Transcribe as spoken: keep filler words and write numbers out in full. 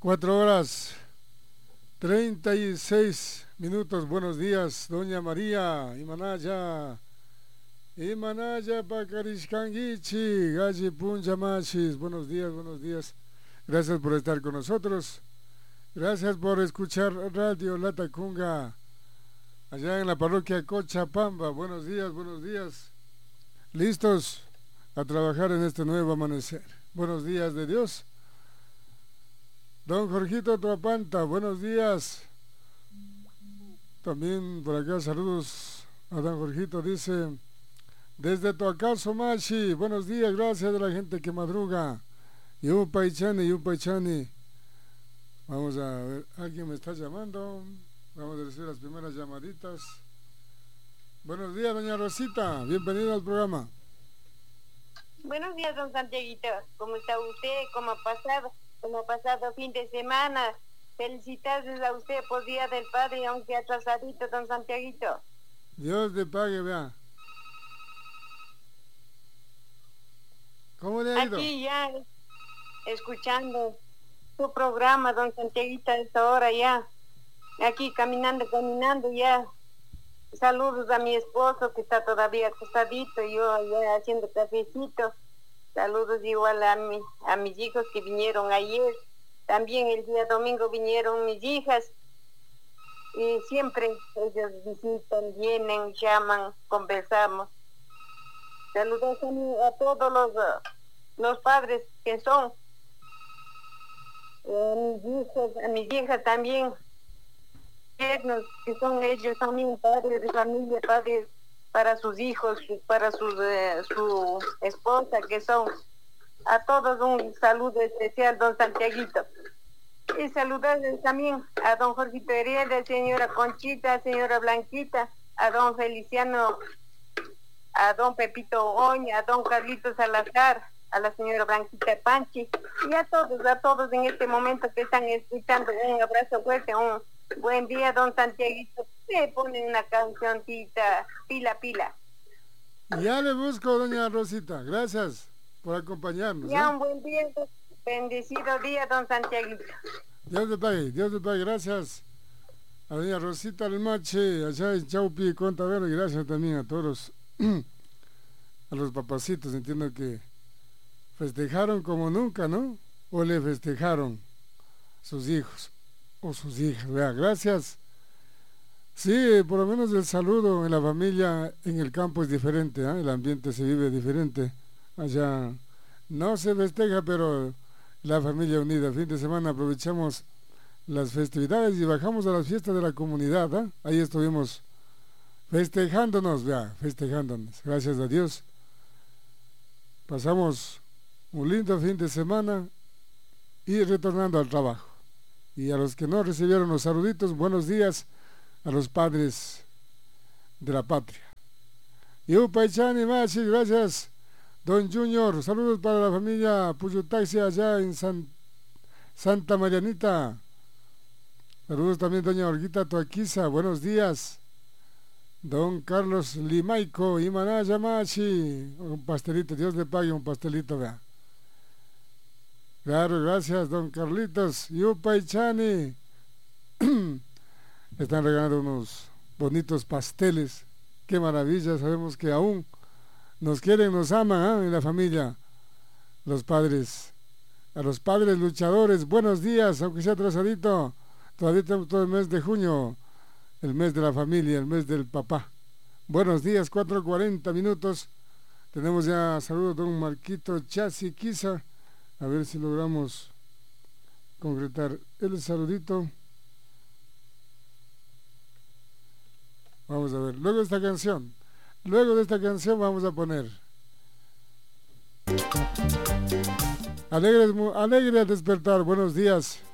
Cuatro horas, treinta y seis minutos. Buenos días, doña María, Imanaya, Imanaya Pacarishkangichi, Gaji Punjamachis. Buenos días, buenos días. Gracias por estar con nosotros. Gracias por escuchar Radio Latacunga, allá en la parroquia Cochabamba. Buenos días, buenos días. Listos a trabajar en este nuevo amanecer. Buenos días de Dios. Don Jorgito Trapanta, buenos días. También por acá saludos a don Jorgito, dice, desde Toacaso Machi, buenos días, gracias a la gente que madruga. Yupaichani, Yupaichani. Vamos a ver, alguien me está llamando. Vamos a recibir las primeras llamaditas. Buenos días, doña Rosita, bienvenida al programa. Buenos días, don Santiaguito. ¿Cómo está usted? ¿Cómo ha pasado? ¿Cómo ha pasado fin de semana? Felicidades a usted por Día del Padre, aunque atrasadito, don Santiaguito. Dios le pague, vea. ¿Cómo le ha ido? Aquí ya, escuchando su programa, don Santiaguito, a esta hora ya. Aquí caminando, caminando ya. Saludos a mi esposo que está todavía acostadito, yo ya haciendo cafecito. Saludos igual a, mi, a mis hijos que vinieron ayer. También el día domingo vinieron mis hijas. Y siempre ellos visitan, vienen, llaman, conversamos. Saludos a, mi, a todos los, uh, los padres que son. A mis hijos, a mis hijas también. Que son ellos también padres de familia, padres para sus hijos, para sus, eh, su esposa, que son. A todos un saludo especial, don Santiaguito. Y saludar también a don Jorgito Heredia, señora Conchita, señora Blanquita, a don Feliciano, a don Pepito Oña, a don Carlito Salazar, a la señora Blanquita Panchi, y a todos, a todos en este momento que están escuchando. Un abrazo fuerte, un buen día, don Santiaguito. Se pone una cancioncita, pila, pila. Ya le busco, doña Rosita. Gracias por acompañarnos. Ya, ¿eh? Un buen día, bendecido día, don Santiaguito. Dios le pague, Dios le pague. Gracias a doña Rosita Almache, allá en Chaupi, Contavero, y gracias también a todos los, a los papacitos. Entiendo que festejaron como nunca, ¿no? O le festejaron sus hijos o sus hijas. Vea, gracias. Sí, por lo menos el saludo en la familia en el campo es diferente, ¿eh? El ambiente se vive diferente. Allá no se festeja, pero la familia unida. Fin de semana aprovechamos las festividades y bajamos a las fiestas de la comunidad, ¿eh? Ahí estuvimos festejándonos, vea, festejándonos. Gracias a Dios. Pasamos un lindo fin de semana y retornando al trabajo. Y a los que no recibieron los saluditos, buenos días a los padres de la patria. Yupaichani Machi, gracias. Don Junior, saludos para la familia Puyutaxi allá en San, Santa Marianita. Saludos también doña Olguita Toaquiza, buenos días. Don Carlos Limaico, Imanaya Machi, un pastelito, Dios le pague un pastelito, vea. Claro, gracias, don Carlitos. Yupaichani. Están regalando unos bonitos pasteles. Qué maravilla, sabemos que aún nos quieren, nos aman, ¿eh? En la familia. Los padres, a los padres luchadores, buenos días, aunque sea atrasadito. Todavía tenemos todo el mes de junio, el mes de la familia, el mes del papá. Buenos días, cuatro cuarenta minutos. Tenemos ya saludos de don Marquito Chasiquiza. A ver si logramos concretar el saludito. Vamos a ver, luego de esta canción, luego de esta canción vamos a poner Alegres, alegre al despertar, buenos días.